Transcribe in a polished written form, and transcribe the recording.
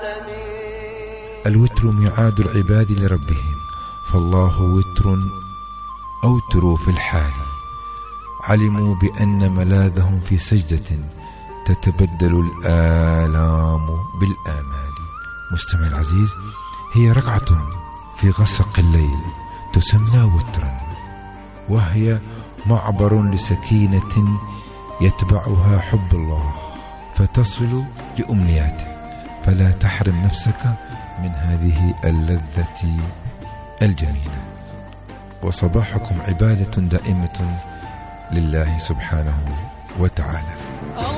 الوتر ميعاد العباد لربهم، فالله وتر أوتروا في الحال. علموا بأن ملاذهم في سجدة تتبدل الآلام بالآمال. مستمع العزيز، هي ركعة في غسق الليل تسمى وترا، وهي معبر لسكينة يتبعها حب الله فتصل لأمنياته، فلا تحرم نفسك من هذه اللذة الجميلة. وصباحكم عبادة دائمة لله سبحانه وتعالى.